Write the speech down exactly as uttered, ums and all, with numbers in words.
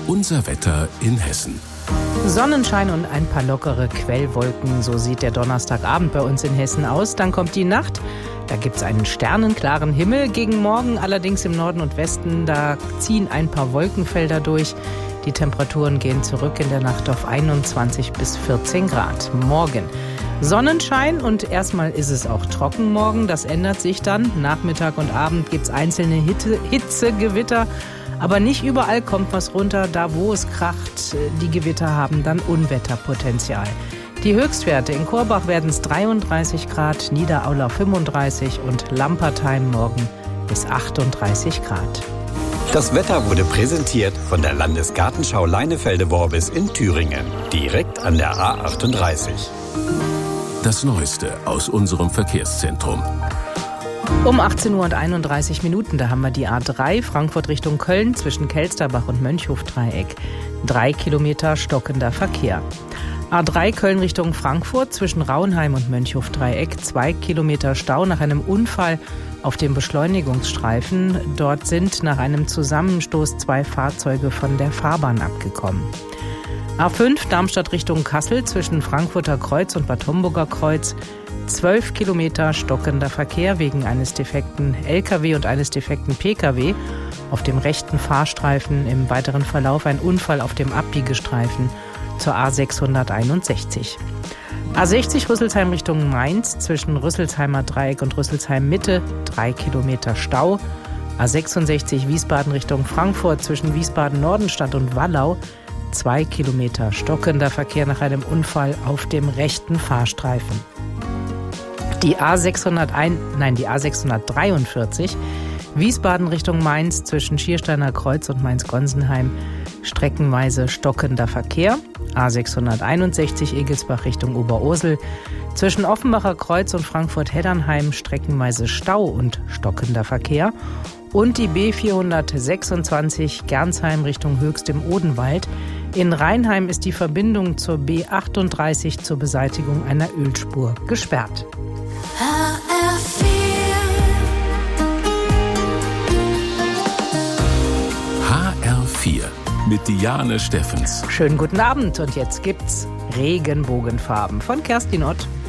Unser Wetter in Hessen. Sonnenschein und ein paar lockere Quellwolken, so sieht der Donnerstagabend bei uns in Hessen aus. Dann kommt die Nacht, da gibt es einen sternenklaren Himmel. Gegen Morgen allerdings im Norden und Westen, da ziehen ein paar Wolkenfelder durch. Die Temperaturen gehen zurück in der Nacht auf einundzwanzig bis vierzehn Grad. Morgen Sonnenschein und erstmal ist es auch trocken morgen. Das ändert sich dann. Nachmittag und Abend gibt es einzelne Hitze, Hitzegewitter. Aber nicht überall kommt was runter. Da, wo es kracht, die Gewitter haben dann Unwetterpotenzial. Die Höchstwerte in Korbach werden es dreiunddreißig Grad, Niederaula fünfunddreißig und Lampertheim morgen bis achtunddreißig Grad. Das Wetter wurde präsentiert von der Landesgartenschau Leinefelde-Worbis in Thüringen, direkt an der A achtunddreißig. Das Neueste aus unserem Verkehrszentrum. Um achtzehn Uhr und einunddreißig Minuten, da haben wir die A drei, Frankfurt Richtung Köln, zwischen Kelsterbach und Mönchhof-Dreieck. Drei Kilometer stockender Verkehr. A drei Köln Richtung Frankfurt, zwischen Raunheim und Mönchhof-Dreieck. Zwei Kilometer Stau nach einem Unfall auf dem Beschleunigungsstreifen. Dort sind nach einem Zusammenstoß zwei Fahrzeuge von der Fahrbahn abgekommen. A fünf Darmstadt Richtung Kassel, zwischen Frankfurter Kreuz und Bad Homburger Kreuz. Zwölf Kilometer stockender Verkehr wegen eines defekten L K W und eines defekten P K W. Auf dem rechten Fahrstreifen im weiteren Verlauf ein Unfall auf dem Abbiegestreifen zur A sechshunderteinundsechzig. A sechzig Rüsselsheim Richtung Mainz, zwischen Rüsselsheimer Dreieck und Rüsselsheim Mitte, drei Kilometer Stau. A sechsundsechzig Wiesbaden Richtung Frankfurt, zwischen Wiesbaden Nordenstadt und Wallau, zwei Kilometer stockender Verkehr nach einem Unfall auf dem rechten Fahrstreifen. Die A sechshunderteins, nein, die A sechshundertdreiundvierzig, Wiesbaden Richtung Mainz, zwischen Schiersteiner Kreuz und Mainz-Gonsenheim, streckenweise stockender Verkehr. A sechshunderteinundsechzig Egelsbach Richtung Oberursel, zwischen Offenbacher Kreuz und Frankfurt-Heddernheim, streckenweise Stau und stockender Verkehr. Und die B vierhundertsechsundzwanzig Gernsheim Richtung Höchst im Odenwald. In Rheinheim ist die Verbindung zur B achtunddreißig zur Beseitigung einer Ölspur gesperrt. H R vier H R vier mit Diane Steffens. Schönen guten Abend und jetzt gibt's Regenbogenfarben von Kerstin Ott.